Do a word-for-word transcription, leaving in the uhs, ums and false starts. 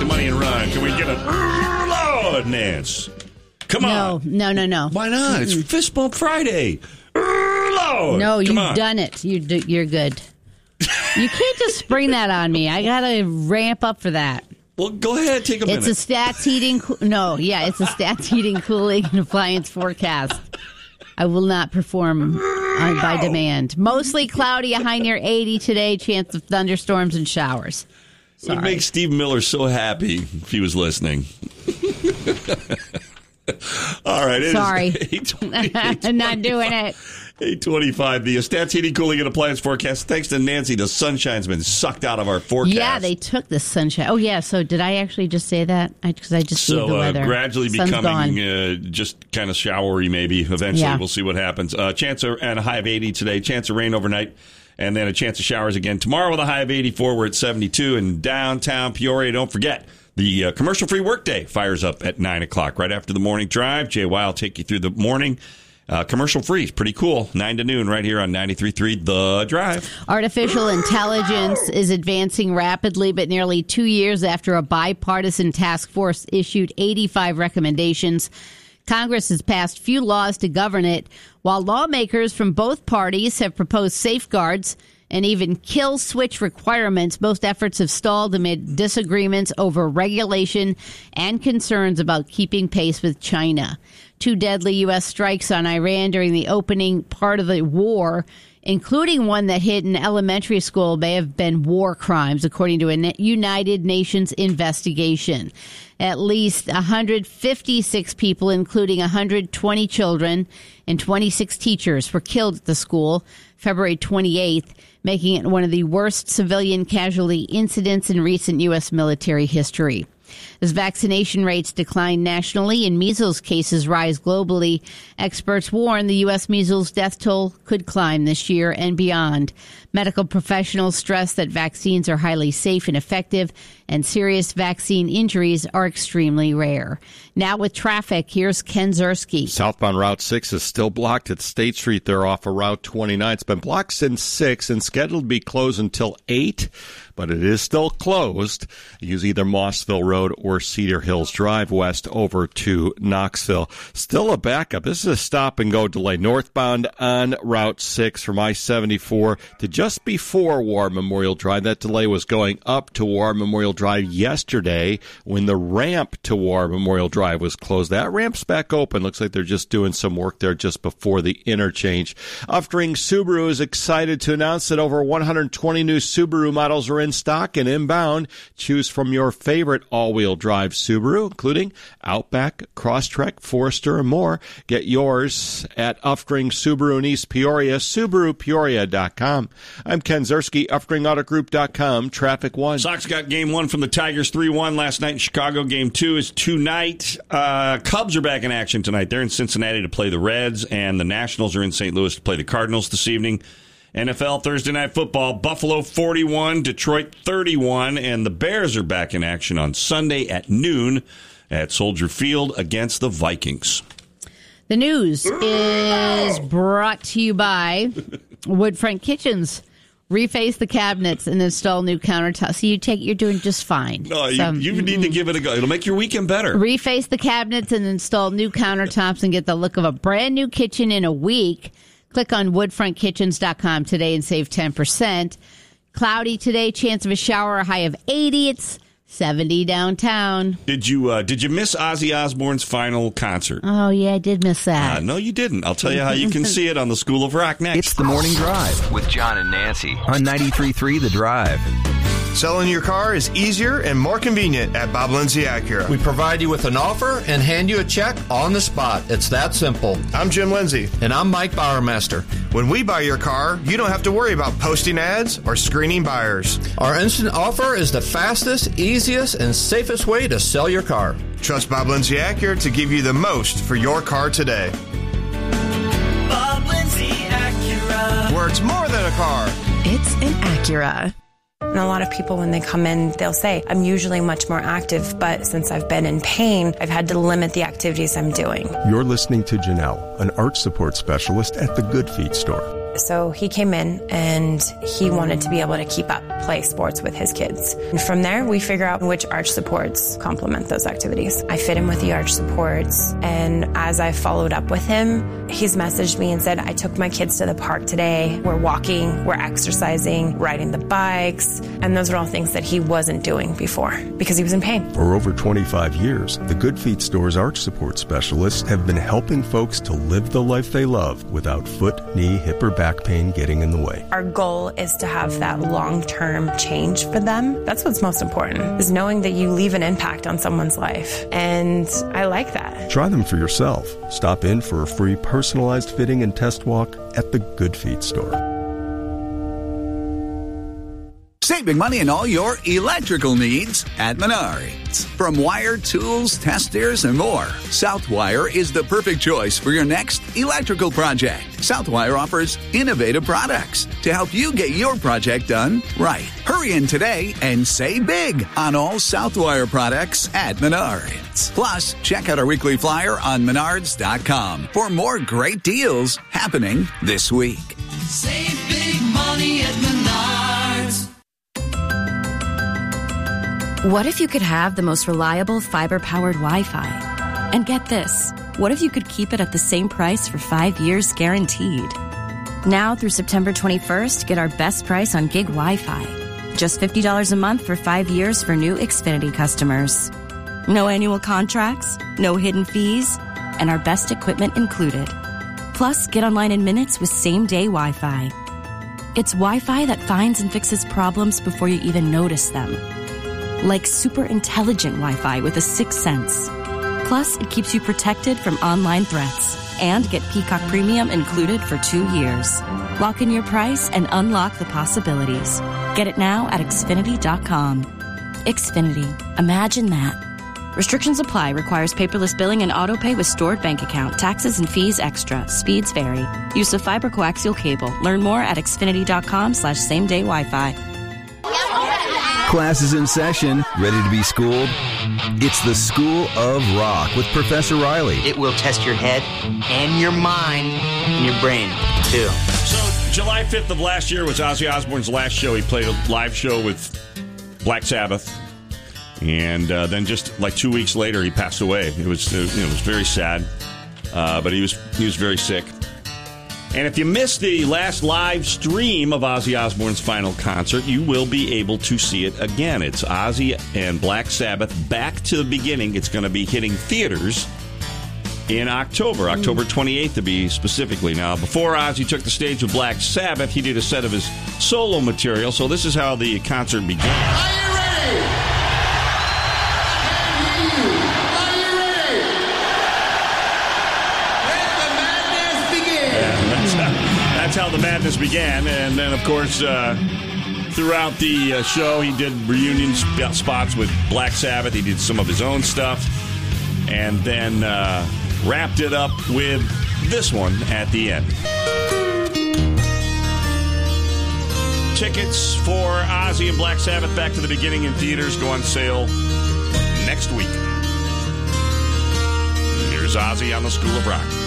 the money and run. Can we get a Lord, Nance? Come no, on. No, no, no, no. Why not? Mm-mm. It's Fist Bump Friday. Lord. No, Come you've on. done it. You do, you're good. You can't just spring that on me. I got to ramp up for that. Well, go ahead. Take a minute. It's a stats heating. No, yeah, it's a stats heating, cooling, and appliance forecast. I will not perform on, by demand. Mostly cloudy, a high near eighty today. Chance of thunderstorms and showers. It would make Steve Miller so happy if he was listening. All right. It Sorry. Is I'm not doing it. eight twenty-five, the Stats Heating, Cooling, and Appliance forecast. Thanks to Nancy, the sunshine's been sucked out of our forecast. Yeah, they took the sunshine. Oh, yeah. So did I actually just say that? Because I, I just so gave the weather. Uh, gradually Sun's becoming uh, just kind of showery, maybe. Eventually, yeah. We'll see what happens. Uh, chance of, and a high of eighty today. Chance of rain overnight. And then a chance of showers again tomorrow with a high of eighty-four. We're at seventy-two in downtown Peoria. Don't forget, the uh, commercial-free workday fires up at nine o'clock right after the morning drive. J Y will take you through the morning. Uh, commercial-free. Pretty cool. nine to noon right here on ninety-three point three The Drive. Artificial intelligence is advancing rapidly, but nearly two years after a bipartisan task force issued eighty-five recommendations, Congress has passed few laws to govern it, while lawmakers from both parties have proposed safeguards and even kill switch requirements. Most efforts have stalled amid disagreements over regulation and concerns about keeping pace with China. Two deadly U S strikes on Iran during the opening part of the war, including one that hit an elementary school, may have been war crimes, according to a United Nations investigation. At least one hundred fifty-six people, including one hundred twenty children and twenty-six teachers, were killed at the school February twenty-eighth, making it one of the worst civilian casualty incidents in recent U S military history. As vaccination rates decline nationally and measles cases rise globally, experts warn the U S measles death toll could climb this year and beyond. Medical professionals stress that vaccines are highly safe and effective, and serious vaccine injuries are extremely rare. Now with traffic, here's Ken Zerski. Southbound Route six is still blocked at State Street there off of Route twenty-nine. It's been blocked since six and scheduled to be closed until eight, but it is still closed. Use either Mossville Road or Cedar Hills Drive west over to Knoxville. Still a backup. This is a stop-and-go delay. Northbound on Route six from I seventy-four to just before War Memorial Drive. That delay was going up to War Memorial Drive yesterday when the ramp to War Memorial Drive was closed. That ramp's back open. Looks like they're just doing some work there just before the interchange. Uftring Subaru is excited to announce that over one hundred twenty new Subaru models are in stock and inbound. Choose from your favorite all-wheel drive Subaru, including Outback, Crosstrek, Forester, and more. Get yours at Uftring Subaru in East Peoria, Subaru Peoria dot com. I'm Ken Zerski, Uftring Auto Group dot com. Traffic one. Sox got game one from the Tigers three one last night in Chicago. Game two is tonight. Uh, Cubs are back in action tonight. They're in Cincinnati to play the Reds, and the Nationals are in Saint Louis to play the Cardinals this evening. N F L Thursday Night Football, Buffalo forty-one, Detroit thirty-one, and the Bears are back in action on Sunday at noon at Soldier Field against the Vikings. The news is brought to you by Woodfront Kitchens. Reface the cabinets and install new countertops. So you take, you're doing just fine. No, you, so, you need to give it a go. It'll make your weekend better. Reface the cabinets and install new countertops and get the look of a brand new kitchen in a week. Click on woodfront kitchens dot com today and save ten percent. Cloudy today, chance of a shower, a high of eighty. It's seventy downtown. Did you uh, did you miss Ozzy Osbourne's final concert? Oh, yeah, I did miss that. Uh, no, you didn't. I'll tell you how you can see it on the School of Rock next. It's the Morning Drive with John and Nancy on ninety-three point three The Drive. Selling your car is easier and more convenient at Bob Lindsay Acura. We provide you with an offer and hand you a check on the spot. It's that simple. I'm Jim Lindsay. And I'm Mike Bowermaster. When we buy your car, you don't have to worry about posting ads or screening buyers. Our instant offer is the fastest, easiest, and safest way to sell your car. Trust Bob Lindsay Acura to give you the most for your car today. Bob Lindsay Acura. Where it's more than a car. It's an Acura. And a lot of people, when they come in, they'll say, I'm usually much more active, but since I've been in pain, I've had to limit the activities I'm doing. You're listening to Janelle, an arch support specialist at the Good Feet store. So he came in and he wanted to be able to keep up play sports with his kids. And from there, we figure out which arch supports complement those activities. I fit him with the arch supports. And as I followed up with him, he's messaged me and said, I took my kids to the park today. We're walking, we're exercising, riding the bikes. And those are all things that he wasn't doing before because he was in pain. For over twenty-five years, the Good Feet Store's arch support specialists have been helping folks to live the life they love without foot, knee, hip, or back pain getting in the way. Our goal is to have that long-term change for them. That's what's most important, is knowing that you leave an impact on someone's life. And I like that. Try them for yourself. Stop in for a free personalized fitting and test walk at the Good Feet Store. Save big money on all your electrical needs at Menards. From wire, tools, testers, and more, Southwire is the perfect choice for your next electrical project. Southwire offers innovative products to help you get your project done right. Hurry in today and save big on all Southwire products at Menards. Plus, check out our weekly flyer on menards dot com for more great deals happening this week. Save big money at Menards. What if you could have the most reliable fiber-powered Wi-Fi? And get this, what if you could keep it at the same price for five years guaranteed? Now through September twenty-first, get our best price on gig Wi-Fi. Just fifty dollars a month for five years for new Xfinity customers. No annual contracts, no hidden fees, and our best equipment included. Plus, get online in minutes with same-day Wi-Fi. It's Wi-Fi that finds and fixes problems before you even notice them. Like super intelligent Wi-Fi with a sixth sense. Plus, it keeps you protected from online threats. And get Peacock Premium included for two years. Lock in your price and unlock the possibilities. Get it now at Xfinity dot com. Xfinity. Imagine that. Restrictions apply. Requires paperless billing and autopay with stored bank account. Taxes and fees extra. Speeds vary. Use of fiber coaxial cable. Learn more at Xfinity dot com slash same day Wi-Fi. Class is in session. Ready to be schooled? It's the School of Rock with Professor Riley. It will test your head and your mind and your brain, too. So, July fifth of last year was Ozzy Osbourne's last show. He played a live show with Black Sabbath. And uh, then just like two weeks later, he passed away. It was, it was very sad. Uh, but he was he was very sick. And if you missed the last live stream of Ozzy Osbourne's final concert, you will be able to see it again. It's Ozzy and Black Sabbath back to the beginning. It's going to be hitting theaters in October, October twenty-eighth to be specifically. Now, before Ozzy took the stage with Black Sabbath, he did a set of his solo material. So this is how the concert began. Are you ready? Are you ready? Let the madness begin. Yeah, that's, how, that's how the madness began. And then, of course, uh, throughout the uh, show, he did reunion sp- spots with Black Sabbath. He did some of his own stuff. And then uh, wrapped it up with this one at the end. Tickets for Ozzy and Black Sabbath back to the beginning in theaters go on sale next week. Here's Ozzy on the School of Rock.